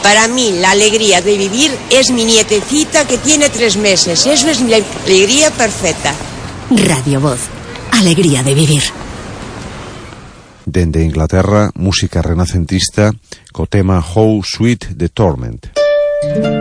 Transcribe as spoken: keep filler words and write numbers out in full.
Para mí la alegría de vivir es mi nietecita que tiene tres meses. Eso es la alegría perfecta. Radio Voz. Alegría de vivir. Dende Inglaterra, música renacentista co tema How Sweet the Torment.